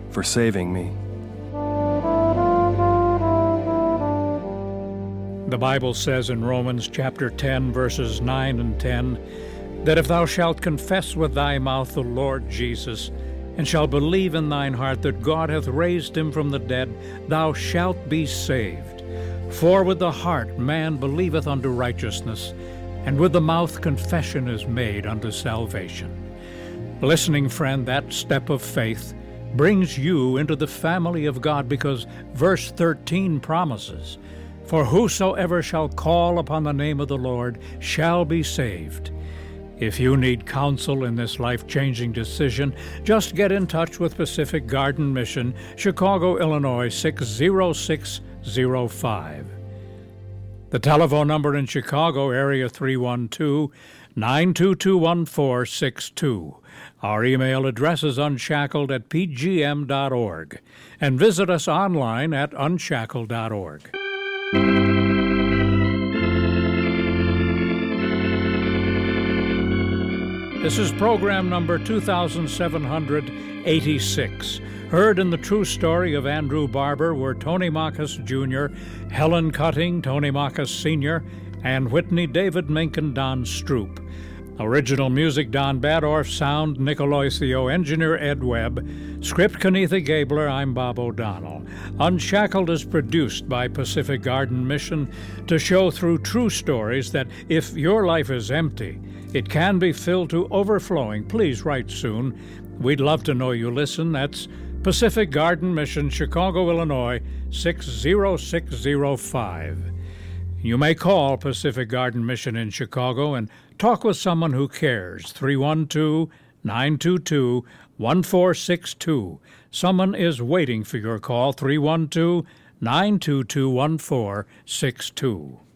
for saving me. The Bible says in Romans chapter 10, verses 9 and 10, that if thou shalt confess with thy mouth the Lord Jesus, and shalt believe in thine heart that God hath raised him from the dead, thou shalt be saved. For with the heart man believeth unto righteousness, and with the mouth confession is made unto salvation. Listening friend, that step of faith brings you into the family of God, because verse 13 promises, for whosoever shall call upon the name of the Lord shall be saved. If you need counsel in this life-changing decision, just get in touch with Pacific Garden Mission, Chicago, Illinois 60605. The telephone number in Chicago, area 312-922-1462. Our email address is unshackled@pgm.org. And visit us online at unshackled.org. This is program number 2786. Heard in the true story of Andrew Barber were Tony Makis Jr., Helen Cutting, Tony Makis Sr., and Whitney David Minkin Don Stroop. Original music Don Badorf, sound Nick Aloisio, engineer Ed Webb, script Kenetha Gabler, I'm Bob O'Donnell. Unshackled is produced by Pacific Garden Mission to show through true stories that if your life is empty, it can be filled to overflowing. Please write soon. We'd love to know you listen. That's Pacific Garden Mission, Chicago, Illinois 60605. You may call Pacific Garden Mission in Chicago and talk with someone who cares. 312-922-1462. Someone is waiting for your call. 312-922-1462.